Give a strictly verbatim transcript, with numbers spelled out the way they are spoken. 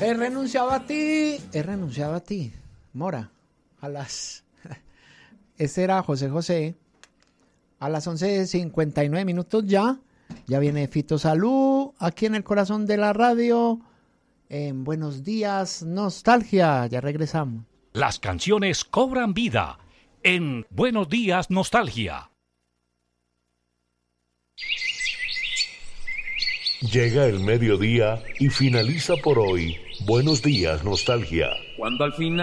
He renunciado a ti, he renunciado a ti, Mora, a las... Este era José José, a las once cincuenta y nueve minutos ya, ya viene Fito Salud, aquí en el corazón de la radio, en Buenos Días Nostalgia, ya regresamos. Las canciones cobran vida en Buenos Días Nostalgia. Llega el mediodía y finaliza por hoy Buenos Días Nostalgia. Cuando al final